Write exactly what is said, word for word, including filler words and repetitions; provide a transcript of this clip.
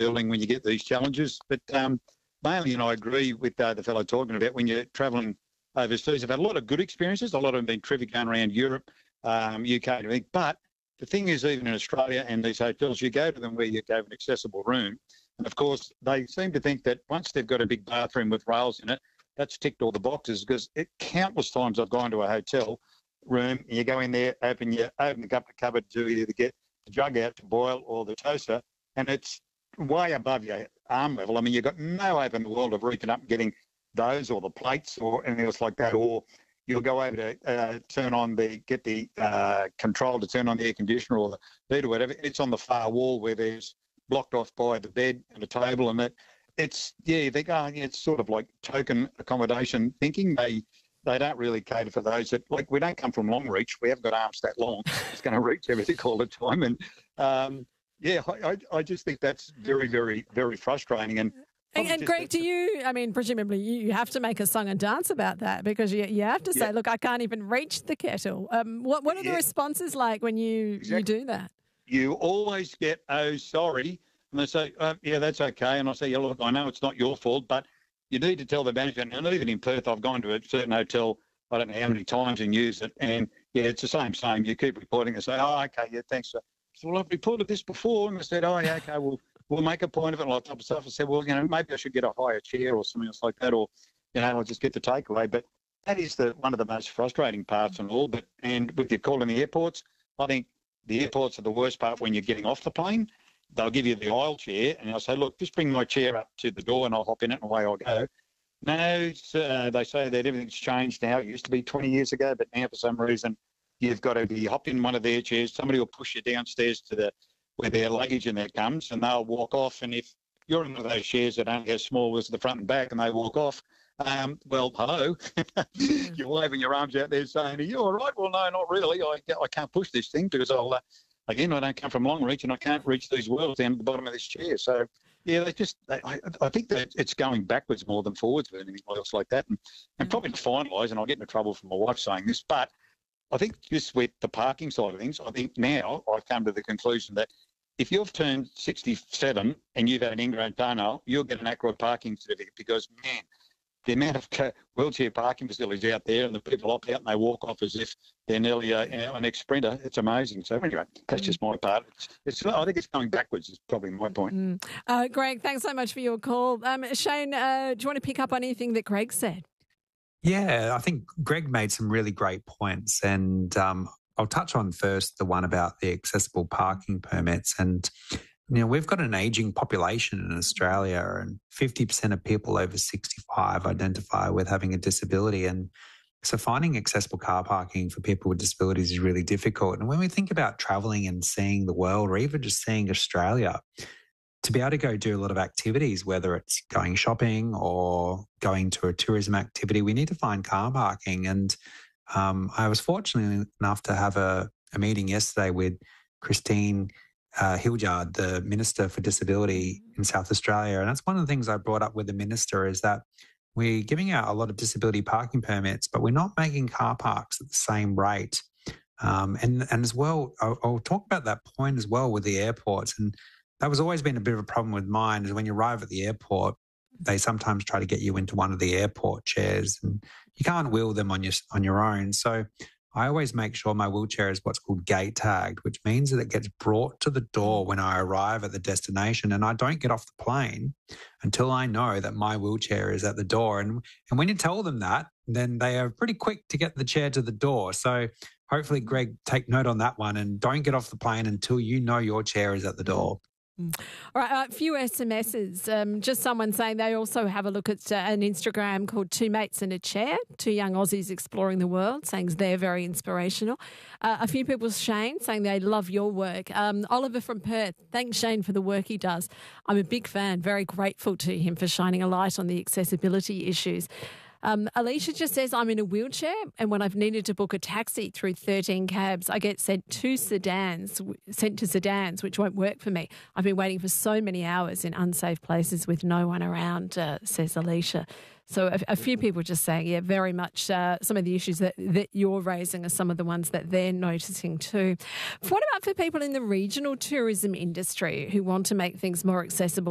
building when you get these challenges. But um, mainly, and I agree with uh, the fellow talking about when you're travelling overseas, I've had a lot of good experiences. A lot of them been terrific going around Europe, um, U K, and everything. But the thing is, even in Australia and these hotels, you go to them where you have an accessible room. And, of course, they seem to think that once they've got a big bathroom with rails in it, that's ticked all the boxes, because it, countless times I've gone to a hotel room and you go in there, open your open up the cupboard to either get the jug out to boil or the toaster, and it's way above your arm level. I mean, you've got no hope in the world of reaching up and getting those or the plates or anything else like that, or you'll go over to uh, turn on the, get the uh, control to turn on the air conditioner or the heat or whatever. It's on the far wall where there's blocked off by the bed and a table, and that it's, yeah, you think, oh, yeah, it's sort of like token accommodation thinking. They they don't really cater for those that, like, we don't come from Longreach. We haven't got arms that long. It's going to reach everything all the time. And, um, yeah, I, I just think that's very, very, very frustrating. And And, and Greg, do you, I mean, presumably you have to make a song and dance about that, because you, you have to say, yeah, look, I can't even reach the kettle. Um, what what are yeah. the responses like when you, exactly. you do that? You always get, oh, sorry. And they say, oh, yeah, that's okay. And I say, yeah, look, I know it's not your fault, but you need to tell the manager. And even in Perth, I've gone to a certain hotel, I don't know how many times, and used it. And, yeah, it's the same, same. You keep reporting and say, oh, okay, yeah, thanks. So, well, I've reported this before. And I said, oh, yeah, okay, well, we'll make a point of it and all that type of stuff. I said, well, you know, maybe I should get a higher chair or something else like that, or, you know, I'll just get the takeaway. But that is the one of the most frustrating parts and all. But and with your call in the airports, I think the airports are the worst part when you're getting off the plane. They'll give you the aisle chair, and I'll say, look, just bring my chair up to the door and I'll hop in it and away I'll go. No, uh, they say that everything's changed now. It used to be twenty years ago, but now for some reason you've got to be hopped in one of their chairs. Somebody will push you downstairs to the where their luggage and that comes, and they'll walk off. And if you're in one of those chairs that aren't as small as the front and back and they walk off, um, well, hello, you're waving your arms out there saying, are you all right? Well, no, not really. I, I can't push this thing because I'll, uh, again, I don't come from Longreach and I can't reach these wheels down at the bottom of this chair. So, yeah, they just, they, I, I think that it's going backwards more than forwards with anything else like that. And, and probably to finalise, and I'll get into trouble from my wife saying this, but I think just with the parking side of things, I think now I've come to the conclusion that if you've turned sixty-seven and you've had an ingrown toenail, you'll get an Ackroyd parking certificate, because, man, the amount of wheelchair parking facilities out there, and the people up out and they walk off as if they're nearly a, you know, an ex-sprinter, it's amazing. So anyway, that's just my part. It's, it's, I think it's going backwards is probably my point. Mm. Uh, Greg, thanks so much for your call. Um, Shane, uh, do you want to pick up on anything that Greg said? Yeah, I think Greg made some really great points, and um, I'll touch on first the one about the accessible parking permits. And, you know, we've got an ageing population in Australia, and fifty percent of people over sixty-five identify with having a disability. And so finding accessible car parking for people with disabilities is really difficult. And when we think about travelling and seeing the world, or even just seeing Australia, to be able to go do a lot of activities, whether it's going shopping or going to a tourism activity, we need to find car parking. And um, I was fortunate enough to have a, a meeting yesterday with Christine uh, Hildyard, the Minister for Disability in South Australia. And that's one of the things I brought up with the Minister, is that we're giving out a lot of disability parking permits, but we're not making car parks at the same rate. Um, and, and as well, I'll, I'll talk about that point as well with the airports. And that was always been a bit of a problem with mine, is when you arrive at the airport, they sometimes try to get you into one of the airport chairs, and you can't wheel them on your on your own. So I always make sure my wheelchair is what's called gate tagged, which means that it gets brought to the door when I arrive at the destination, and I don't get off the plane until I know that my wheelchair is at the door. And, and when you tell them that, then they are pretty quick to get the chair to the door. So hopefully, Greg, take note on that one, and don't get off the plane until you know your chair is at the door. All right, a few S M Ses. Um, just someone saying they also have a look at uh, an Instagram called Two Mates in a Chair, two young Aussies exploring the world, saying they're very inspirational. Uh, a few people, Shane, saying they love your work. Um, Oliver from Perth, thanks Shane for the work he does. I'm a big fan, very grateful to him for shining a light on the accessibility issues. Um, Alicia just says, I'm in a wheelchair, and when I've needed to book a taxi through thirteen cabs, I get sent to sedans, sent to sedans, which won't work for me. I've been waiting for so many hours in unsafe places with no one around, uh, says Alicia. So a, a few people just saying, yeah, very much uh, some of the issues that, that you're raising are some of the ones that they're noticing too. What about for people in the regional tourism industry who want to make things more accessible?